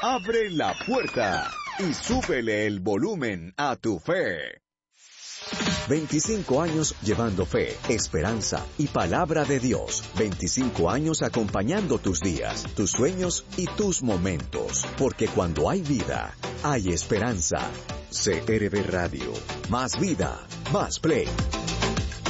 abre la puerta y súbele el volumen a tu fe. 25 años llevando fe, esperanza y palabra de Dios. 25 años acompañando tus días, tus sueños y tus momentos. Porque cuando hay vida, hay esperanza. CRB Radio. Más vida, más play.